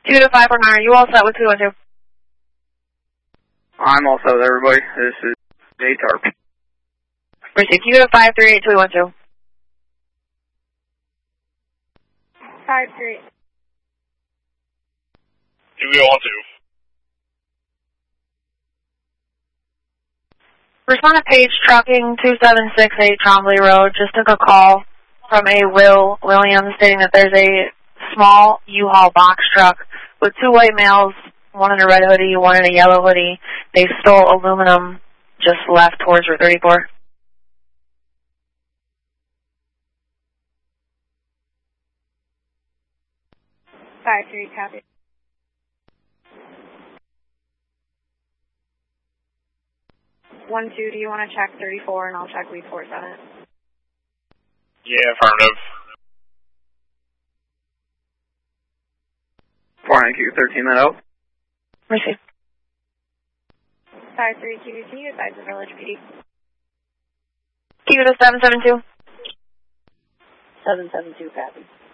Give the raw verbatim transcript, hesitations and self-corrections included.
two to five four nine, are you all set with two one two? I'm all set with everybody. This is J-Tarp. Received. two to five three eight two one two. five three. two one two. Respond to Page Trucking two seven six eight Trombley Road. Just took a call from a Will Williams stating that there's a small U-Haul box truck with two white males, one in a red hoodie, one in a yellow hoodie. They stole aluminum just left towards Route thirty-four. five three, copy. one two, do you want to check thirty-four and I'll check lead four seven? Yeah, affirmative. four nine Q thirteen that out. Received. five three Q, can you advise the Village P D? Q to seven seven two. seven seven two, copy.